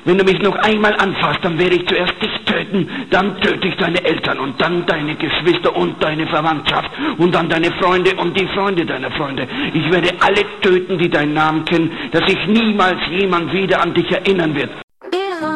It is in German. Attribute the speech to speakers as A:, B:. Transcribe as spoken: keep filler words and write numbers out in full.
A: Wenn du mich noch einmal anfasst, dann werde ich zuerst dich töten, dann töte ich deine Eltern und dann deine Geschwister und deine Verwandtschaft und dann deine Freunde und die Freunde deiner Freunde. Ich werde alle töten, die deinen Namen kennen, dass sich niemals jemand wieder an dich erinnern wird.